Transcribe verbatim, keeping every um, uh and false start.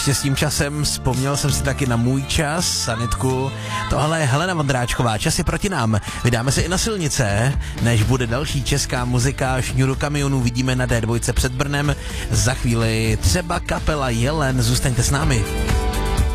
Ještě s tím časem vzpomněl jsem si taky na můj čas, sanitku. Tohle je Helena Vondráčková, čas je proti nám. Vydáme se i na silnice, než bude další česká muzika. Šňůru kamionů vidíme na D dva před Brnem. Za chvíli třeba kapela Jelen, zůstaňte s námi.